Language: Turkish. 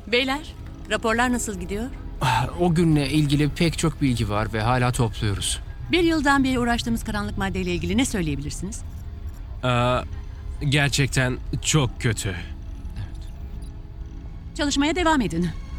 Beyler, raporlar nasıl gidiyor? O günle ilgili pek çok bilgi var ve hala topluyoruz. Bir yıldan beri uğraştığımız karanlık maddeyle ilgili ne söyleyebilirsiniz? Gerçekten çok kötü. Çalışmaya devam edin.